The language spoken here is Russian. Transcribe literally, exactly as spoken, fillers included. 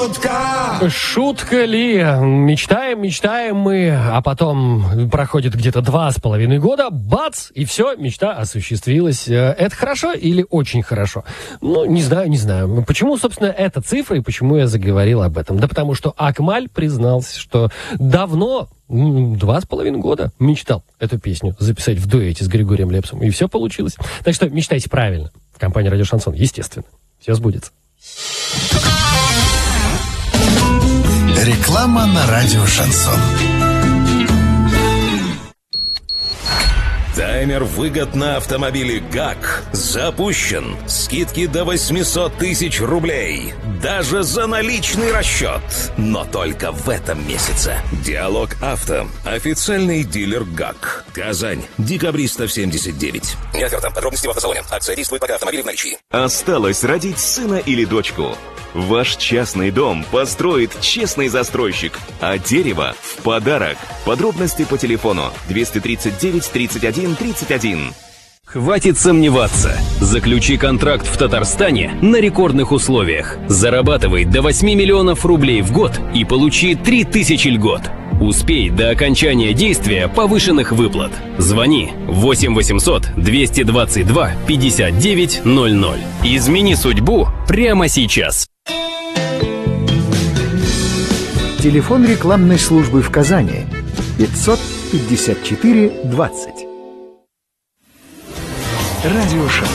Шутка ли? Мечтаем, мечтаем мы, а потом проходит где-то два с половиной года, бац, и все, мечта осуществилась. Это хорошо или очень хорошо? Ну, не знаю, не знаю. Почему, собственно, эта цифра и почему я заговорил об этом? Да потому что Акмаль признался, что давно, два с половиной года, мечтал эту песню записать в дуэте с Григорием Лепсом, и все получилось. Так что мечтайте правильно. В компании «Радио Шансон», естественно. Все сбудется. Реклама на радио «Шансон». Таймер выгод на автомобили ГАК запущен. Скидки до восемьсот тысяч рублей. Даже за наличный расчет. Но только в этом месяце. Диалог Авто. Официальный дилер ГАК. Казань. Декабристов семьдесят девять. Не оферта. Подробности в автосалоне. Акция действует, пока автомобили в наличии. Осталось родить сына или дочку. Ваш частный дом построит честный застройщик, а дерево в подарок. Подробности по телефону двести тридцать девять тридцать один тридцать один. Хватит сомневаться. Заключи контракт в Татарстане на рекордных условиях. Зарабатывай до восьми миллионов рублей в год и получи три тысячи льгот. Успей до окончания действия повышенных выплат. Звони восемь восемьсот двести двадцать два пятьдесят девять ноль ноль. Измени судьбу прямо сейчас. Телефон рекламной службы в Казани пятьсот пятьдесят четыре двадцать. Радио Шансон.